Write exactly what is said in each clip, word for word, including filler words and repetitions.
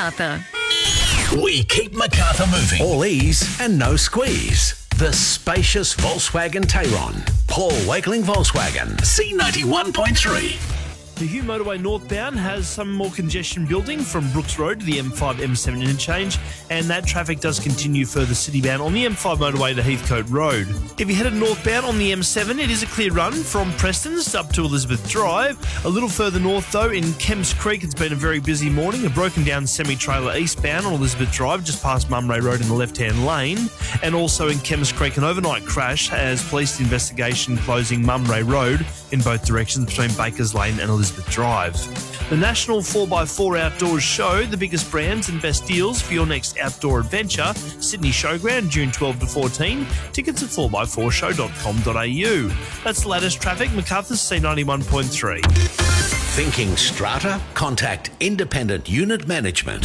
Macarthur. We keep Macarthur moving. All ease and no squeeze. The spacious Volkswagen Tayron. Paul Wakeling Volkswagen. C ninety-one point three. The Hugh Motorway northbound has some more congestion building from Brooks Road to the M five M seven interchange, and that traffic does continue further citybound on the M five motorway to Heathcote Road. If you're headed northbound on the M seven, it is a clear run from Preston's up to Elizabeth Drive. A little further north, though, in Kemps Creek, it's been a very busy morning. A broken down semi-trailer eastbound on Elizabeth Drive, just past Mumray Road in the left-hand lane. And also in Kemps Creek, an overnight crash as police investigation closing Mumray Road in both directions between Bakers Lane and Elizabeth Drive. The National four by four Outdoors Show, the biggest brands and best deals for your next outdoor adventure. Sydney Showground, June twelfth to fourteen. Tickets at four by four show dot com dot a u. That's the latest traffic. Macarthur's C ninety-one point three. Thinking strata? Contact Independent Unit Management.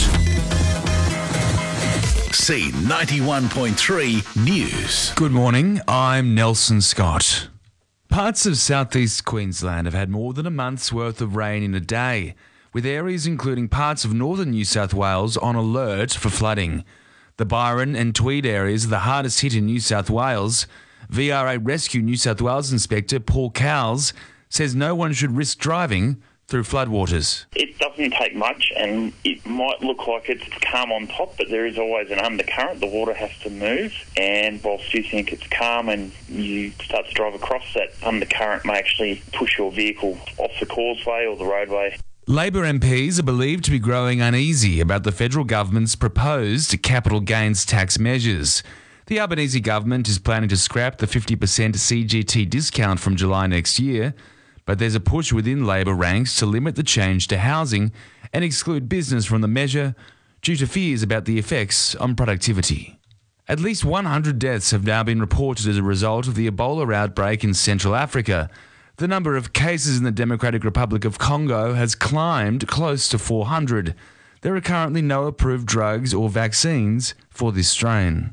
C ninety-one point three News. Good morning, I'm Nelson Scott. Parts of southeast Queensland have had more than a month's worth of rain in a day, with areas including parts of northern New South Wales on alert for flooding. The Byron and Tweed areas are the hardest hit in New South Wales. V R A Rescue New South Wales Inspector Paul Cowles says no one should risk driving through floodwaters. It doesn't take much, and it might look like it's calm on top, but there is always an undercurrent. The water has to move, and whilst you think it's calm and you start to drive across, that undercurrent may actually push your vehicle off the causeway or the roadway. Labor M Ps are believed to be growing uneasy about the federal government's proposed capital gains tax measures. The Albanese government is planning to scrap the fifty percent C G T discount from July next year, but there's a push within Labor ranks to limit the change to housing and exclude business from the measure due to fears about the effects on productivity. At least one hundred deaths have now been reported as a result of the Ebola outbreak in Central Africa. The number of cases in the Democratic Republic of Congo has climbed close to four hundred. There are currently no approved drugs or vaccines for this strain.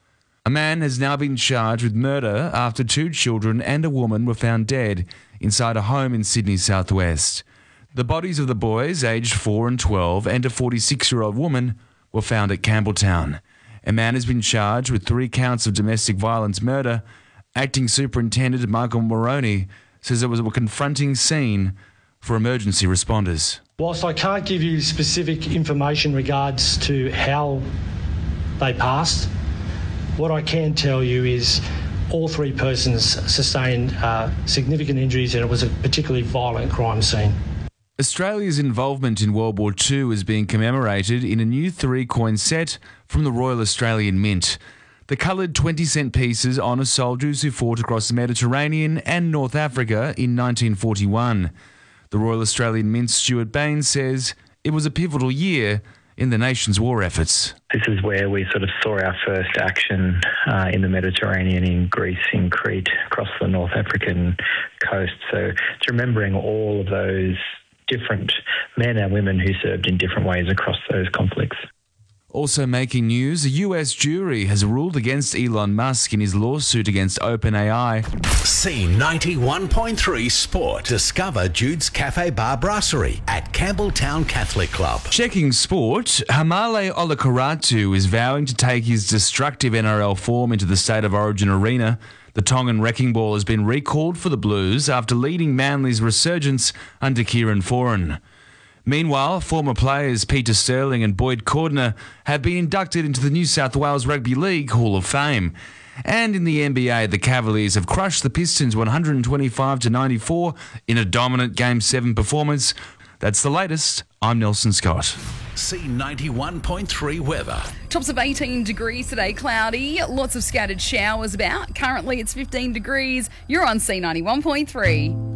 A man has now been charged with murder after two children and a woman were found dead inside a home in Sydney's southwest. The bodies of the boys, aged four and twelve, and a forty-six-year-old woman were found at Campbelltown. A man has been charged with three counts of domestic violence murder. Acting Superintendent Michael Moroney says it was a confronting scene for emergency responders. Whilst I can't give you specific information regards to how they passed, what I can tell you is all three persons sustained uh, significant injuries, and it was a particularly violent crime scene. Australia's involvement in World War Two is being commemorated in a new three-coin set from the Royal Australian Mint. The coloured twenty cent pieces honour soldiers who fought across the Mediterranean and North Africa in nineteen forty-one. The Royal Australian Mint's Stuart Bain says it was a pivotal year in the nation's war efforts. This is where we sort of saw our first action uh, in the Mediterranean, in Greece, in Crete, across the North African coast. So it's remembering all of those different men and women who served in different ways across those conflicts. Also making news, a U S jury has ruled against Elon Musk in his lawsuit against OpenAI. C ninety-one point three Sport. Discover Jude's Cafe Bar Brasserie at Campbelltown Catholic Club. Checking sport, Hamale Olakaratu is vowing to take his destructive N R L form into the State of Origin arena. The Tongan Wrecking Ball has been recalled for the Blues after leading Manly's resurgence under Kieran Foran. Meanwhile, former players Peter Sterling and Boyd Cordner have been inducted into the New South Wales Rugby League Hall of Fame. And in the N B A, the Cavaliers have crushed the Pistons one hundred twenty-five to ninety-four in a dominant Game seven performance. That's the latest. I'm Nelson Scott. C ninety-one point three weather. Tops of eighteen degrees today, cloudy. Lots of scattered showers about. Currently it's fifteen degrees. You're on C ninety-one point three.